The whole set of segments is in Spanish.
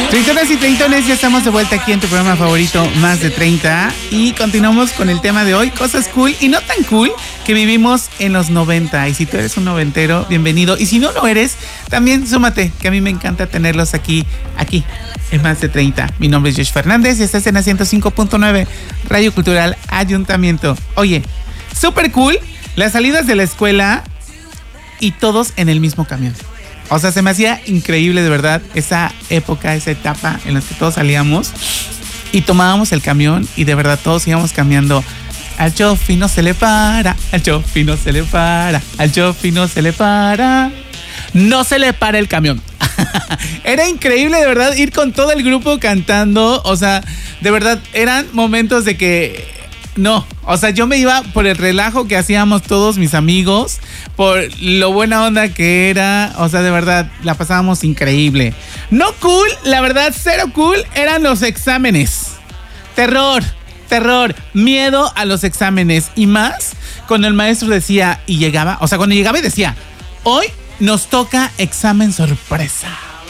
Treintonas y treintones, ya estamos de vuelta aquí en tu programa favorito, Más de 30. Y continuamos con el tema de hoy, cosas cool y no tan cool que vivimos en los 90. Y si tú eres un noventero, bienvenido. Y si no lo eres, también súmate, que a mí me encanta tenerlos aquí en Más de 30. Mi nombre es Josh Fernández y estás en la 105.9, Radio Cultural Ayuntamiento. Oye, súper cool, las salidas de la escuela y todos en el mismo camión. O sea, se me hacía increíble de verdad esa época, esa etapa en la que todos salíamos y tomábamos el camión y de verdad todos íbamos cambiando. Al Jofi no se le para, al Jofi no se le para, al Jofi no se le para. No se le para el camión. Era increíble de verdad ir con todo el grupo cantando. O sea, de verdad eran momentos de que... No, o sea, yo me iba por el relajo que hacíamos todos mis amigos, por lo buena onda que era, o sea, de verdad, la pasábamos increíble. No cool, la verdad, cero cool, eran los exámenes. Terror, miedo a los exámenes. Y más cuando el maestro decía y llegaba, o sea, cuando llegaba y decía, hoy nos toca examen sorpresa.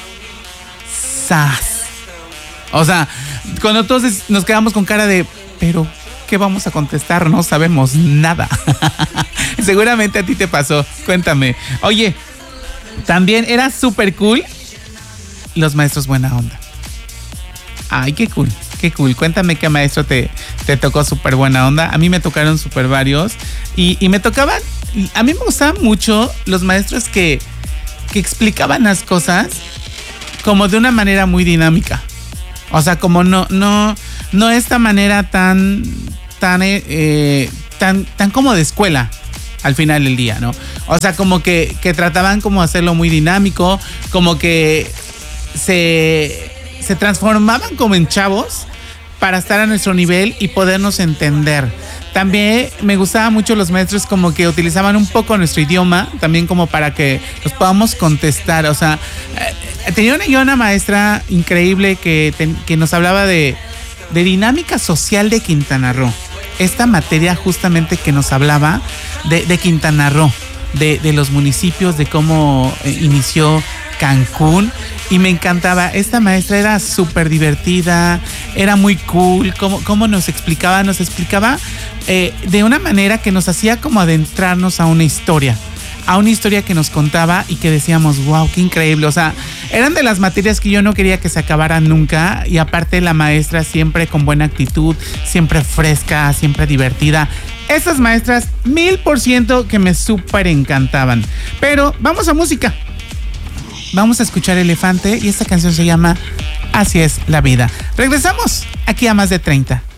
¡Sas! O sea, cuando todos nos quedamos con cara de, pero... ¿qué vamos a contestar? No sabemos nada. Seguramente a ti te pasó. Cuéntame. Oye, también era súper cool los maestros buena onda. Ay, qué cool. Cuéntame qué maestro te tocó súper buena onda. A mí me tocaron súper varios. Y me tocaban... A mí me gustaban mucho los maestros que explicaban las cosas como de una manera muy dinámica. O sea, como no esta manera tan como de escuela al final del día, ¿no? O sea, como que trataban como hacerlo muy dinámico, como que se transformaban como en chavos para estar a nuestro nivel y podernos entender. También me gustaban mucho los maestros como que utilizaban un poco nuestro idioma, también como para que nos podamos contestar. O sea, tenía una maestra increíble que nos hablaba de dinámica social de Quintana Roo. Esta materia justamente que nos hablaba de Quintana Roo, de los municipios, de cómo inició Cancún. Y me encantaba. Esta maestra era súper divertida, era muy cool. Cómo nos explicaba de una manera que nos hacía como adentrarnos a una historia que nos contaba y que decíamos, wow, qué increíble. O sea, eran de las materias que yo no quería que se acabaran nunca. Y aparte la maestra siempre con buena actitud, siempre fresca, siempre divertida. Esas maestras 1000% que me súper encantaban. Pero vamos a música. Vamos a escuchar Elefante y esta canción se llama Así es la vida. Regresamos aquí a Más de 30.